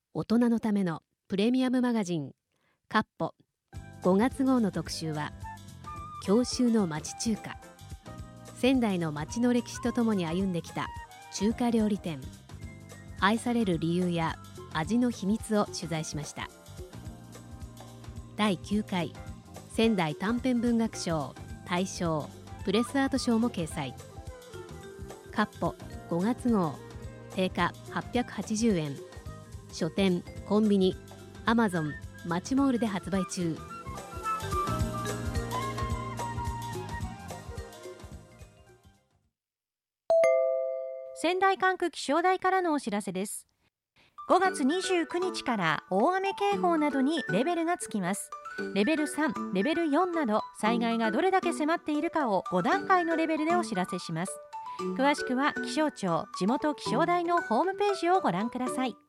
大人のためのプレミアムマガジンカッポ5月号の特集は、郷愁の町中華。仙台の町の歴史とともに歩んできた中華料理店、愛される理由や味の秘密を取材しました。第9回仙台短編文学賞大賞プレスアート賞も掲載。カッポ5月号、定価880円、書店、コンビニ、アマゾン、マチモールで発売中。 仙台管区気象台からのお知らせです。5月29日から大雨警報などにレベルがつきます。レベル3、レベル4など災害がどれだけ迫っているかを5段階のレベルでお知らせします。詳しくは気象庁地元気象台のホームページをご覧ください。